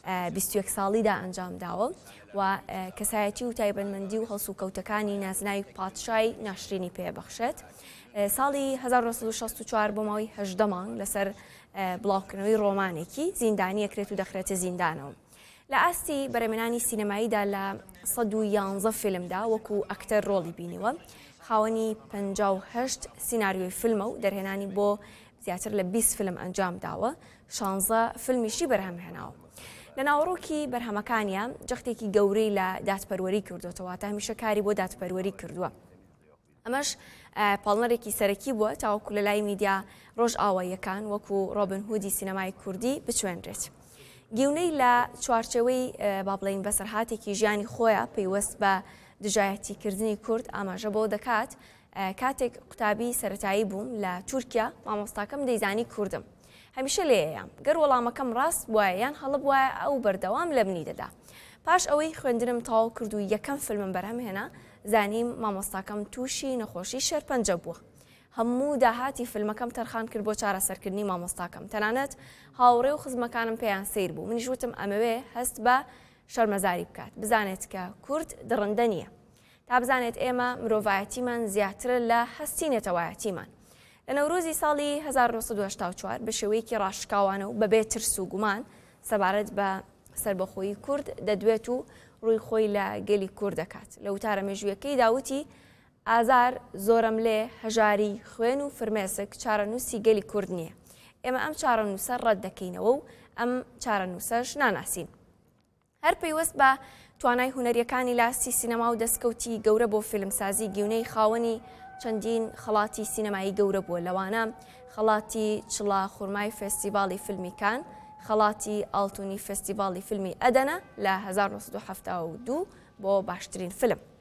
21 ساڵیدا ئەنجام داوە و کەسایەتی و تایبەتمەندی و هەڵسو کەوتەکانی نازناوی پادشای ناشرینی پێبەخشێت. ساڵی 1964 بۆ ماوەی 18 مانگ لەسەر بڵاوکردنەوەی ڕۆمانێکی زیندانی ئەکرێت و دەخرێتە زیندانەوە. لە ئاستی بەرهەمهێنانی سینەماییدا لە 111 فیلمدا وەکو ئەکتەر ڕۆڵی بینیوە. خاوەنی 58 سیناریۆی فیلمە و دەرهێنانی بۆ زیاتر لە 20 فیلم ئەنجام داوە، 16 فیلمیشی بەرهەمهێناوە. لە ناوەڕۆکی بەرهەمەکانیان جەختێکی گەورەی لە دادپەروەری کردوتەوە تا هەمیشە کاری بۆ دادپەروەری کردووە. ئەمەش پاڵنەرێکی سەرەکی بووە تاوەکو لە لای میدیا ڕۆژ ئاواییەکان وەکو ڕۆبن هودی سینەمای کوردی بچوێنرێت. گیونەی لە چوارچەوەی با بڵین بەسەرهاتێکی ژیانی خۆیە پەیوەست بە دژایەتیکردنی کورد ئاماژە بۆ دەکات. کاتێک قوتابی سەرەتایی بووم لە تورکیا مامۆستاکەم دەیزانی کوردم. هەمیشە لێیەیان گەر وەڵامەکەم ڕاست وایە یان هەڵب وایە ئەو بەردەوام لە منی دەدا. پاش ئەوەی خوێندنم تاو کرد و یەکەم فیلمم بەرهەمهێنا زانیم مامۆستاکەم تووشی نەخۆشی شێرپەنجە بووە. هەموو داهاتی فیلمەکەم تەرخان کرد بۆ چارەسەرکردنی مامۆستاکەم. تەنانەت هاوڕێ و خزمەکانم پێیان سیر بوو. منیش وتم ئەمەوێ هەست بە شەرمەزاری بکات، بزانێت کە کورد دڕندە نییە، تا بزانێت ئێمە مرۆڤایەتیمان زیاترە لە هەستینێتەوایەتیمان. لە نەورۆزی ساڵی 1984 بە شێوەیەکی ڕاشکاوانە و بەبێ ترس و گومان سەبارەت بە سربەخۆیی کورد دەدوێت و ڕووی خۆی لە گەلی کورد دەکات. لە وتارە مێژوویەکەی داوتی ئازار زۆرم لێ هەژاری خوێن و فرمێسک چارەنووسی گەلی کورد نییە. ئێمە ئەم چارەنووسە ڕەت دەکەینەوە و ئەم چارەنووسەش ناناسین. هەر پەیوەست بە توانای هونەریەکانی لاسی سینەما و دەستکەوتی گەورە بۆ فیلمسازی گیونەی خاوەنی چەندین خەڵاتی سینەمایی گەورە بووە. لەوانە خەڵاتی چڵا خورمای فێستیڤاڵی فیلمی کان، خەڵاتی ئاڵتونی فێستیڤاڵی فیلمی ئەدەنە لە 1972 بۆ باشترین فیلم.